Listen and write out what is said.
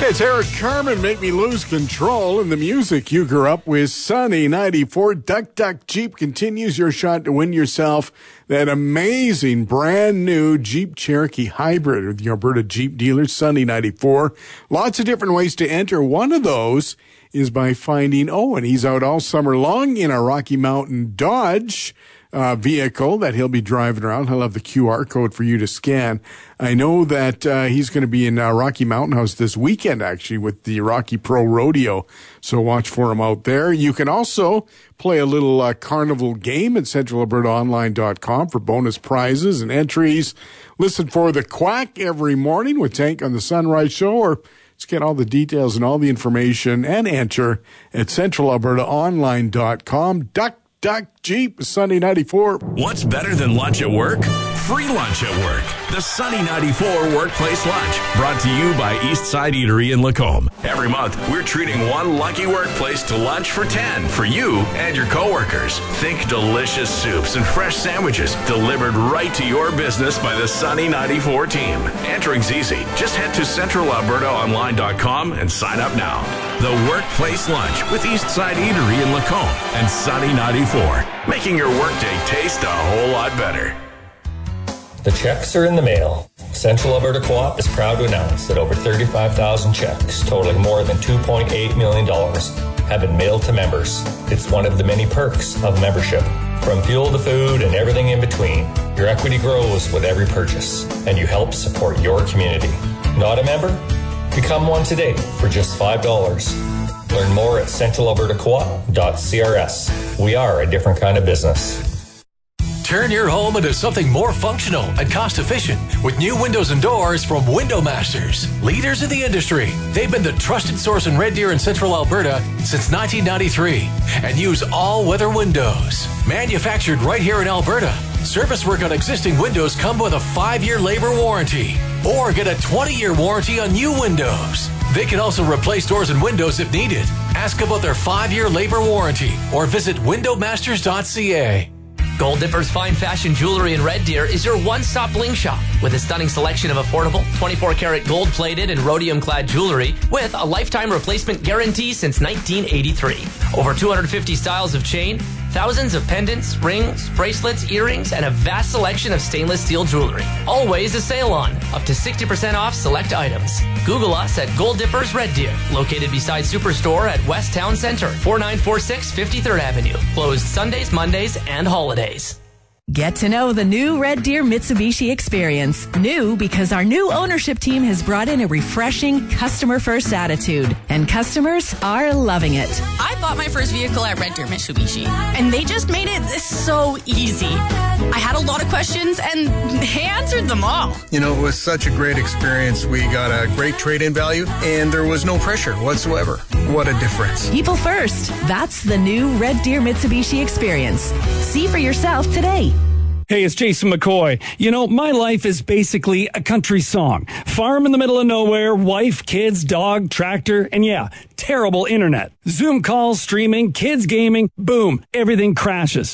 It's Eric Carmen, Make Me Lose Control, and the music you grew up with. Sunny 94, Duck Duck Jeep continues your shot to win yourself that amazing brand new Jeep Cherokee Hybrid with the Alberta Jeep dealers, Sunny 94. Lots of different ways to enter. One of those is by finding Owen. He's out all summer long in a Rocky Mountain Dodge vehicle that he'll be driving around. He'll have the QR code for you to scan. I know that he's going to be in Rocky Mountain House this weekend, actually, with the Rocky Pro Rodeo. So watch for him out there. You can also play a little carnival game at CentralAlbertaOnline.com for bonus prizes and entries. Listen for the Quack every morning with Tank on the Sunrise Show, or just get all the details and all the information and enter at CentralAlbertaOnline.com. Duck Jeep, Sunny 94. What's better than lunch at work? Free lunch at work. The Sunny 94 Workplace Lunch, brought to you by Eastside Eatery in Lacombe. Every month, we're treating one lucky workplace to lunch for 10 for you and your coworkers. Think delicious soups and fresh sandwiches delivered right to your business by the Sunny 94 team. Entering's easy. Just head to CentralAlbertaOnline.com and sign up now. The Workplace Lunch with Eastside Eatery in Lacombe and Sunny 94, making your workday taste a whole lot better. The checks are in the mail. Central Alberta Co-op is proud to announce that over 35,000 checks totaling more than $2.8 million have been mailed to members. It's one of the many perks of membership. From fuel to food and everything in between, your equity grows with every purchase, and you help support your community. Not a member? Become one today for just $5. Learn more at centralalbertacoop.crs. We are a different kind of business. Turn your home into something more functional and cost-efficient with new windows and doors from Window Masters. Leaders in the industry, they've been the trusted source in Red Deer and Central Alberta since 1993 and use all-weather windows. Manufactured right here in Alberta, service work on existing windows come with a 5-year labor warranty or get a 20-year warranty on new windows. They can also replace doors and windows if needed. Ask about their 5-year labor warranty or visit windowmasters.ca. Gold Dipper's fine fashion jewelry in Red Deer is your one-stop bling shop with a stunning selection of affordable 24-karat gold-plated and rhodium-clad jewelry with a lifetime replacement guarantee since 1983. Over 250 styles of chain, thousands of pendants, rings, bracelets, earrings, and a vast selection of stainless steel jewelry. Always a sale on, up to 60% off select items. Google us at Gold Dippers Red Deer, located beside Superstore at West Town Center, 4946 53rd Avenue. Closed Sundays, Mondays, and holidays. Get to know the new Red Deer Mitsubishi experience. New because our new ownership team has brought in a refreshing customer-first attitude, and customers are loving it. I bought my first vehicle at Red Deer Mitsubishi, and they just made it so easy. I had a lot of questions, and they answered them all. You know, it was such a great experience. We got a great trade-in value, and there was no pressure whatsoever. What a difference. People first. That's the new Red Deer Mitsubishi experience. See for yourself today. Hey, it's Jason McCoy. You know, my life is basically a country song. Farm in the middle of nowhere, wife, kids, dog, tractor, and yeah, terrible internet. Zoom calls, streaming, kids gaming, boom, everything crashes.